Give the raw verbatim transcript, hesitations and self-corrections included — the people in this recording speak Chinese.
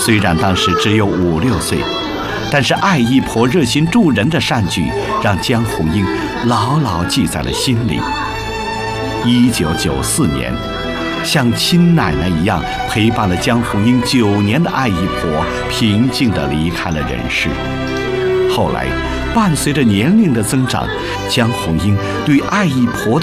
虽然当时只有五六岁，但是爱姨婆热心助人的善举，让江红英牢牢记在了心里。一九九四年，像亲奶奶一样陪伴了江红英九年的爱姨婆，平静地离开了人世。后来，伴随着年龄的增长，江红英对爱姨婆的